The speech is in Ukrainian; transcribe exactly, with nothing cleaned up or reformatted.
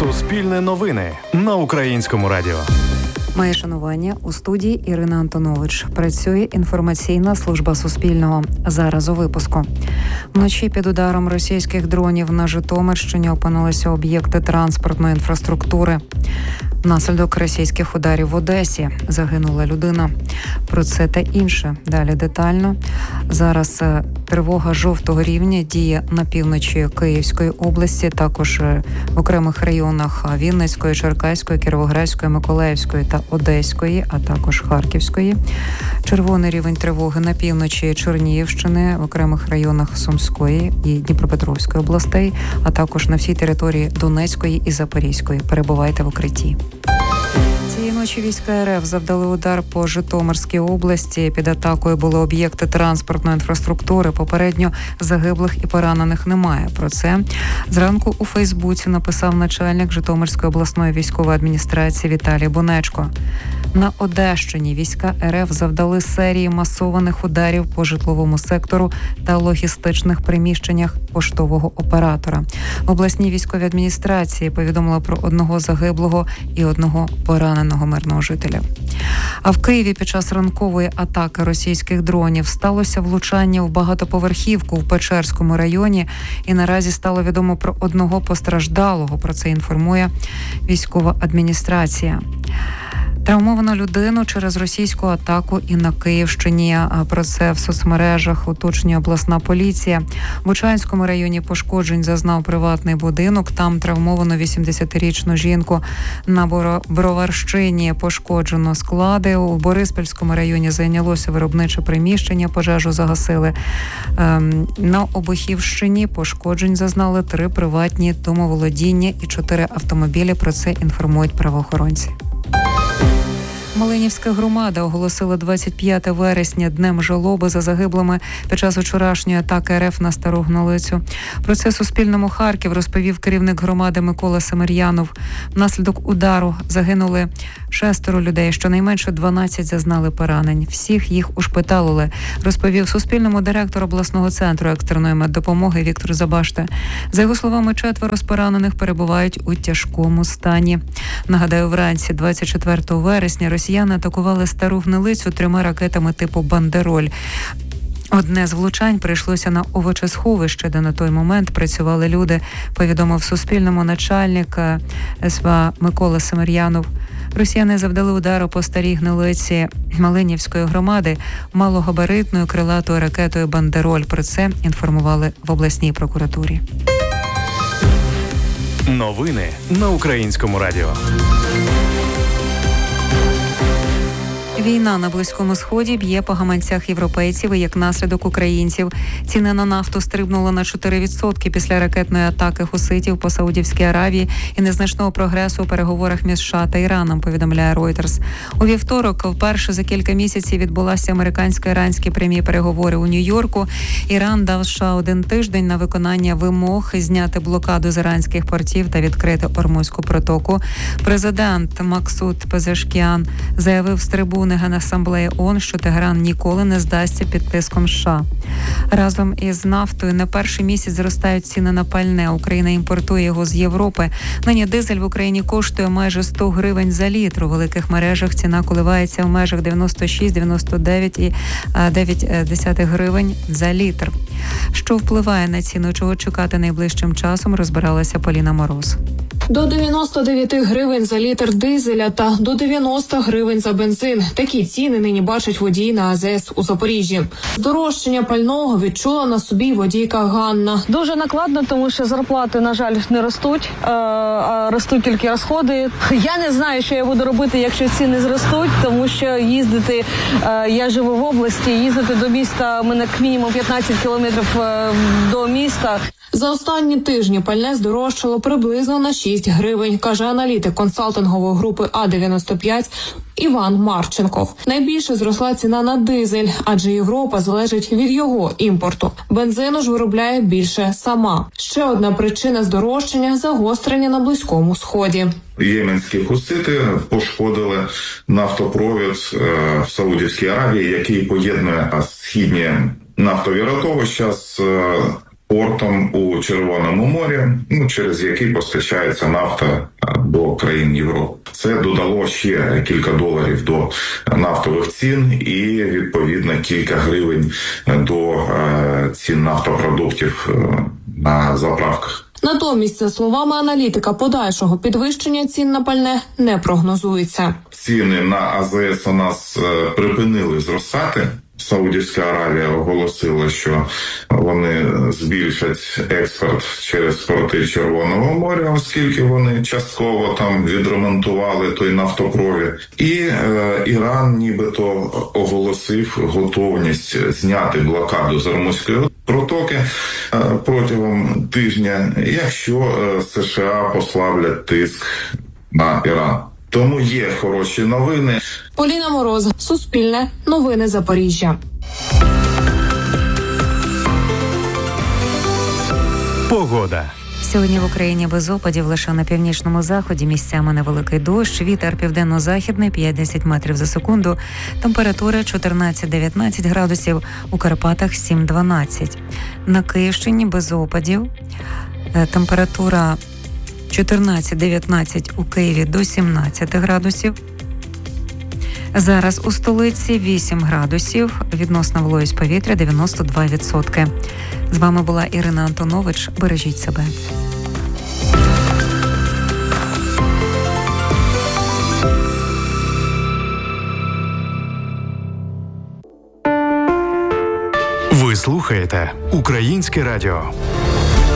Суспільне новини на Українському радіо. Моє шанування. У студії Ірина Антонович. Працює інформаційна служба Суспільного. Зараз у випуску. Вночі під ударом російських дронів на Житомирщині опинилися об'єкти транспортної інфраструктури. Внаслідок російських ударів в Одесі загинула людина. Про це та інше. Далі детально. Зараз тривога жовтого рівня діє на півночі Київської області, також в окремих районах Вінницької, Черкаської, Кіровоградської, Миколаївської та Одеської, а також Харківської. Червоний рівень тривоги на півночі Чернігівщини, в окремих районах Сумської і Дніпропетровської областей, а також на всій території Донецької і Запорізької. Перебувайте в укритті. Цієї ночі війська РФ завдали удар по Житомирській області. Під атакою були об'єкти транспортної інфраструктури. Попередньо загиблих і поранених немає. Про це зранку у Фейсбуці написав начальник Житомирської обласної військової адміністрації Віталій Бунечко. На Одещині війська РФ завдали серії масованих ударів по житловому сектору та логістичних приміщеннях поштового оператора. В обласній військовій адміністрації повідомили про одного загиблого і одного пораненого мирного жителя. А в Києві під час ранкової атаки російських дронів сталося влучання в багатоповерхівку в Печерському районі, і наразі стало відомо про одного постраждалого. Про це інформує військова адміністрація. Травмовану людину через російську атаку і на Київщині. Про це в соцмережах уточнює обласна поліція. В Бучанському районі пошкоджень зазнав приватний будинок. Там травмовано вісімдесятирічну жінку. На Броварщині пошкоджено склади. У Бориспільському районі зайнялося виробниче приміщення. Пожежу загасили. На Обухівщині пошкоджень зазнали три приватні домоволодіння і чотири автомобілі. Про це інформують правоохоронці. Малинівська громада оголосила двадцять п'яте вересня днем жалоби за загиблими під час вчорашньої атаки РФ на Стару Гнилицю. Про це Суспільному Харків розповів керівник громади Микола Семер'янов. Внаслідок удару загинули шестеро людей, щонайменше дванадцять зазнали поранень. Всіх їх ушпиталили, розповів Суспільному директор обласного центру екстреної меддопомоги Віктор Забашта. За його словами, четверо з поранених перебувають у тяжкому стані. Нагадаю, вранці двадцять четвертого вересня росіяни атакували Стару Гнилицю трьома ракетами типу «Бандероль». Одне з влучань прийшлося на овочесховище, де на той момент працювали люди, повідомив Суспільному начальник СВА Микола Семер'янов. Росіяни завдали удару по Старій Гнилиці Малинівської громади малогабаритною крилатою ракетою «Бандероль». Про це інформували в обласній прокуратурі. Новини на Українському радіо. Війна на Близькому Сході б'є по гаманцях європейців і як наслідок українців. Ціни на нафту стрибнули на чотири відсотки після ракетної атаки хуситів по Саудівській Аравії і незначного прогресу у переговорах між США та Іраном, повідомляє Reuters. У вівторок вперше за кілька місяців відбулися американсько-іранські прямі переговори у Нью-Йорку. Іран дав США один тиждень на виконання вимог зняти блокаду з іранських портів та відкрити Ормузьку протоку. Президент Максуд Пезешкіан заявив з трибуни Генасамблеї ООН, що Тегеран ніколи не здасться під тиском США. Разом із нафтою на перший місяць зростають ціни на пальне. Україна імпортує його з Європи. Нині дизель в Україні коштує майже сто гривень за літр. У великих мережах ціна коливається в межах дев'яносто шість - дев'яносто дев'ять і дев'ять десятих гривень за літр. Що впливає на ціну, чого чекати найближчим часом, розбиралася Поліна Мороз. До дев'яноста дев'яти гривень за літр дизеля та до дев'яноста гривень за бензин. Такі ціни нині бачать водії на АЗС у Запоріжжі. Здорожчання пального відчула на собі водійка Ганна. Дуже накладно, тому що зарплати, на жаль, не ростуть, а ростуть тільки розходи. Я не знаю, що я буду робити, якщо ціни зростуть, тому що їздити, я живу в області, їздити до міста, у мене мінімум п'ятнадцять кілометрів до міста. За останні тижні пальне здорожчало приблизно на шість гривень, каже аналітик консалтингової групи А дев'яносто п'ять Іван Марченков. Найбільше зросла ціна на дизель, адже Європа залежить від його імпорту. Бензину ж виробляє більше сама. Ще одна причина здорожчання – загострення на Близькому Сході. Єменські хусити пошкодили нафтопровід в Саудівській Аравії, який поєднує східні нафтові родовища з портом у Червоному морі, ну, через який постачається нафта до країн Європи. Це додало ще кілька доларів до нафтових цін і, відповідно, кілька гривень до цін нафтопродуктів на заправках. Натомість, за словами аналітика, подальшого підвищення цін на пальне не прогнозується. Ціни на А З С у нас припинили зростати. Саудівська Аравія оголосила, що вони збільшать експорт через порти Червоного моря, оскільки вони частково там відремонтували той нафтопровід. І е, Іран нібито оголосив готовність зняти блокаду з Ормузької протоки е, протягом тижня, якщо е, США послаблять тиск на Іран. Тому є хороші новини. Поліна Мороз, Суспільне, новини Запоріжжя. Погода. Сьогодні в Україні без опадів, лише на північному заході місцями невеликий дощ, вітер південно-західний п'ять-десять метрів за секунду, температура чотирнадцять-дев'ятнадцять градусів, у Карпатах сім-дванадцять. На Київщині без опадів, температура чотирнадцять-дев'ятнадцять у Києві до сімнадцять градусів. Зараз у столиці вісім градусів, відносна вологість повітря дев'яносто два відсотки. З вами була Ірина Антонович. Бережіть себе. Ви слухаєте Українське радіо.